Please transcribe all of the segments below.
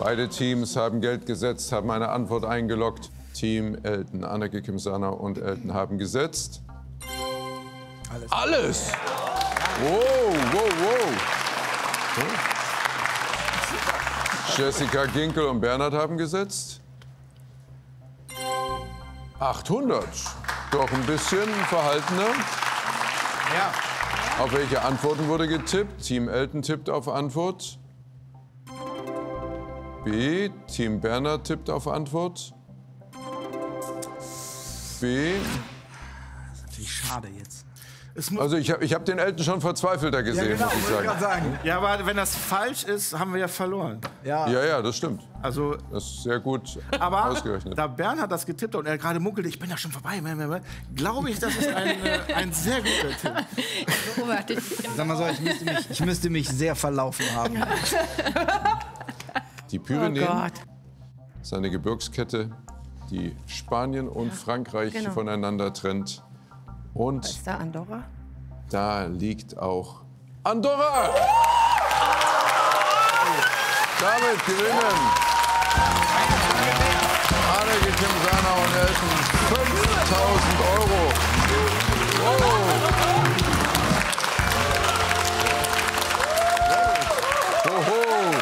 Beide Teams haben Geld gesetzt, haben eine Antwort eingeloggt. Team Elton, Anneke Kim-Sanner und Elton haben gesetzt. Alles! Wow, wow, wow. Jessica Ginkel und Bernhard haben gesetzt. 800. Doch ein bisschen verhaltener. Ja. Auf welche Antworten wurde getippt? Team Elton tippt auf Antwort. B. Team Bernhard tippt auf Antwort. B. Das ist natürlich schade jetzt. Also ich hab den Elton schon verzweifelter gesehen, muss ich sagen. Ja, aber wenn das falsch ist, haben wir ja verloren. Ja, das stimmt. Also, Das ist sehr gut aber ausgerechnet. da Bernhard das getippt hat und er gerade munkelte, ich bin ja schon vorbei, glaube ich, das ist ein sehr guter Tipp. Sag mal so, ich müsste mich sehr verlaufen haben. Die Pyrenäen, ist eine Gebirgskette, die Spanien und Frankreich voneinander trennt. Und Ist da Andorra? da liegt auch Andorra! Damit gewinnen Anneke Kim-Sanner und Elton 5.000 Euro. Wow. Hoho.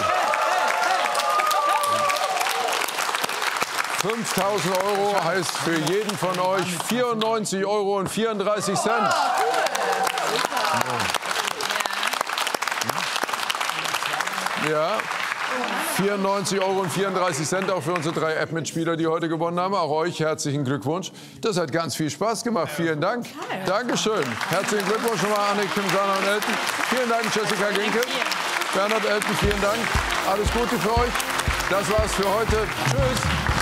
5.000 Euro heißt für jeden von euch 94,34 Euro. Ja, 94,34 Euro auch für unsere 3 App-Mitspieler, die heute gewonnen haben. Auch euch herzlichen Glückwunsch. Das hat ganz viel Spaß gemacht. Vielen Dank. Dankeschön. Herzlichen Glückwunsch nochmal Anneke Kim-Sanner und Elton. Vielen Dank, Jessica Ginkel. Bernhard Elton, vielen Dank. Alles Gute für euch. Das war's für heute. Tschüss.